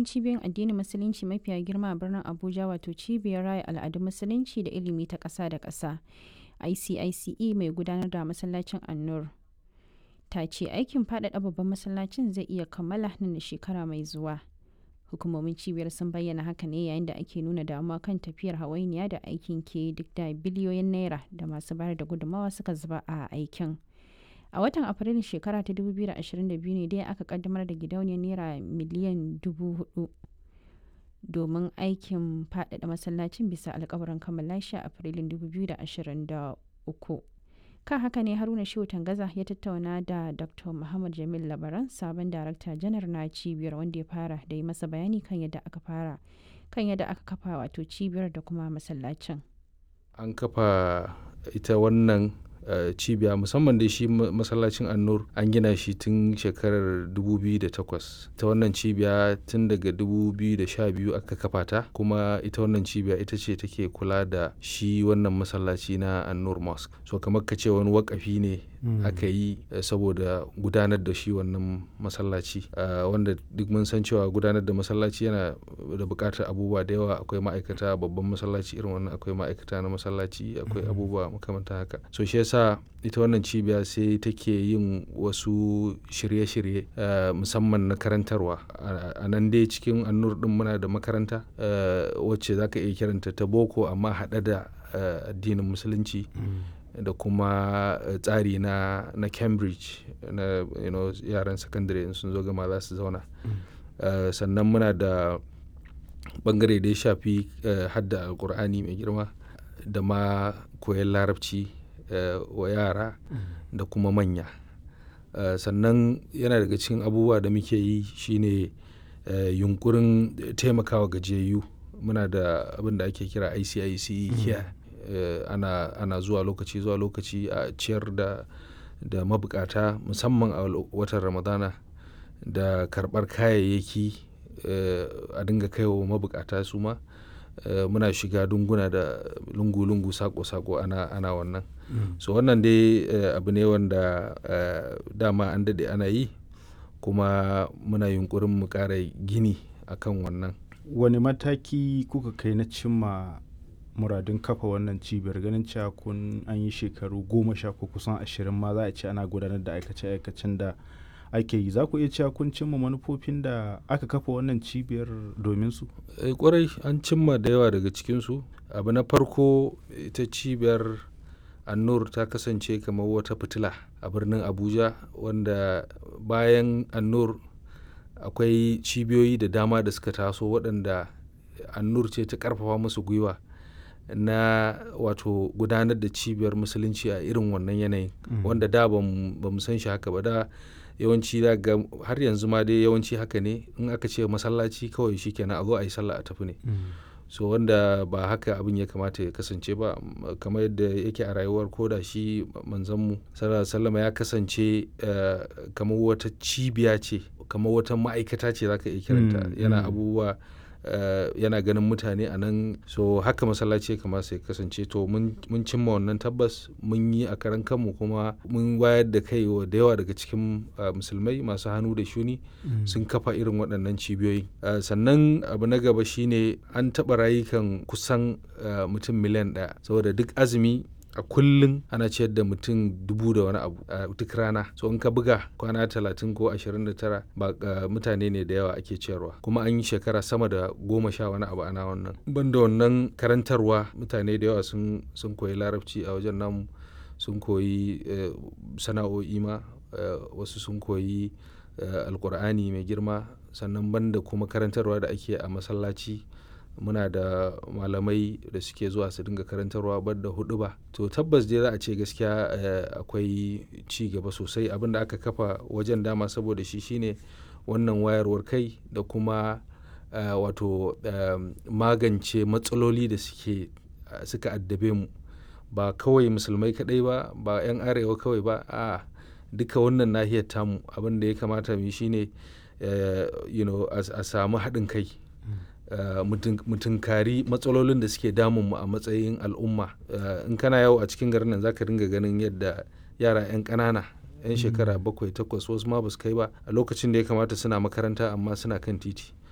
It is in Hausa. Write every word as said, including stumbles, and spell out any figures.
cikin cibiyoyin addinin musulunci mafiya girma a birnin Abuja, wato cibiyar raya al'adun musulunci da ilimi ta ƙasa da ƙasa I C I C E mai gudanar da masallacin An-Nur ta ce aikin faɗaɗa babban masallacin zai iya kammala nan da shekara mai zuwa. Hukumomin cibiyar sun bayyana haka ne yayin da ake nuna damuwa kan tafiyar hawainiya da aikin ke duk da biliyoyin naira da masu bayar da gudunmawa suka zuba a aikin. A watan Afrilun shekara ta dubu biyu da ashirin da biyu ne dai aka kaddamar da gidauniyar naira miliyan dubu hudu domin aikin faɗaɗa masallacin bisa alkawarin kammala shi a Afrilun dubu biyu da ashirin da uku. Kan haka ne Haruna Shehu Tangaza ya tattauna da Doctor Muhammad Jamil Labaran, sabon darakta janar na cibiyar, wanda ya fara da yi masa bayani kan yadda aka fara kan yadda aka kafa wato cibiyar da kuma masallacin. An kafa ita wannan uh, cibiya musamman da shi masallacin An-Nur an gina shi tun shekarar dubu biyu da takwas. Ta wannan cibiya tun daga dubu biyu da sha biyu aka kafa ta, kuma ita wannan cibiya ita ce take kula da shi wannan masallaci na An-Nur Mosque. So kamar ka ce wani wakafi ne mm. aka yi uh, saboda gudanar da shi wannan masallaci uh, wanda duk mun san cewa gudanar da masallaci yana da buƙatar abubuwa da yawa. Akwai ma'aikata babban masallaci irin wannan, akwai ma'aikata na masallaci, akwai mm. abubuwa makamanta haka. So shi yasa ita wannan cibiya sai take yin wasu shirye-shirye uh, musamman na karantarwa. A nan dai cikin An-Nur din muna da makaranta uh, wacce zaka iya kiranta ta boko amma haɗe da uh, addinin musulunci mm. da kuma uh, tsari na, na Cambridge na you know, yaran sakandare sun zo gama za su zauna. Mm. Uh, sannan muna da bangare da ya shafi uh, hadda alkur'ani mai girma da ma koyon larabci uh, wa yara mm. da kuma manya. Uh, sannan yana daga cikin abubuwa da muke yi shine uh, yunkurin taimakawa gajiyayyu. Muna da abin da ake kira I C I C E mm. care. Uh, ana, ana zuwa lokaci zuwa lokaci a ciyar da, da mabukata musamman a watan Ramadana da karɓar kayayyaki uh, a dinga kaiwa mabukata su ma. Uh, muna shiga dunguna da lungu-lungu sako-sako ana, ana wannan. Mm. So wannan dai uh, abu ne wanda uh, dama an daɗe ana yi, kuma muna yunkurin mu ƙara gini akan wannan. Wani mataki kuka kai na cimma muradun kafa wannan cibiyar, ganin cewa kun an yi shekaru goma sha ko kusan ashirin ma za a ce ana gudanar da aikace-aikacen da ake yi? Za ku iya cewa kun cimma manufofin da aka kafa wannan cibiyar domin su? E, kwarai an cimma da yawa daga cikinsu. Abu na farko, ita cibiyar An-Nur ta kasance kamar wata fitila a birnin Abuja, wanda bayan An-Nur akwai cibiyoyi da dama da suka taso waɗanda An-Nur ce ta ƙarfafa musu gwiwa na wato gudanar da cibiyar musulunci a irin wannan yanayin. Mm. wanda da ba mu san shi haka ba. Da yawanci ga har yanzu ma dai yawanci haka ne, in aka ce masallaci kawai shi kenan a zo a yi sallah a tafi ne. Mm. So wanda ba haka abin ya kamata ya kasance ba, kamar yadda yake a rayuwar koda shi manzanmu sallallahu alaihi wasallam ya kasance uh, kamar wata cibiya ce, kamar wata ma'aikata ce zaka iya kiranta. Mm. yana abubuwa Uh, yana ganin mutane a nan. So haka masallaci ya kamata ya kasance. To mun cimma wannan tabbas, mun yi a karan kanmu, kuma mun wayar da kai wa da yawa daga cikin uh, musulmai masu hannu da shuni. Mm. sun kafa irin waɗannan cibiyoyi. Uh, sannan abu na gaba shine an taɓa rayukan kusan uh, mutum miliyan ɗaya, saboda duk azumi a kullum ana ciyar da mutum dubu da wani abu a duk rana. So in ka buga kwana talatin ko ashirin da tara, ba uh, mutane ne da yawa ake ciyarwa, kuma an yi shekara sama da goma sha wani abu ana wannan. Banda wannan karantarwa, mutane da yawa sun, sun koyi larabci a wajen namu, sun koyi uh, sana'o'i ma, uh, wasu sun koyi uh, alkur'ani mai girma. Sannan banda kuma karantarwa da ake a masallaci, muna da malamai da suke zuwa su dinga karantarwa banda hudu ba. To tabbas dai za a ce gaskiya uh, akwai ci gaba sosai. Abin da aka kafa wajen dama saboda shi shine wannan wayarwar kai da kuma uh, wato uh, magance matsaloli da suke uh, suka addabe mu, ba kawai musulmai kadai ba, ba 'yan arewa kawai ba, a duka wannan nahiyar tamu. Abin da ya kamata mu yi shine uh, you know, a samu haɗin kai. Uh, mutunkari matsalolin da suke damun mu a matsayin al'umma. Uh, in kana yawo a cikin garin nan zaka dinga ganin yadda yara 'yan ƙanana 'yan shekara bakwai takwas, wasu ma basu kai ba, a lokacin da ya kamata suna makaranta amma suna kan titi.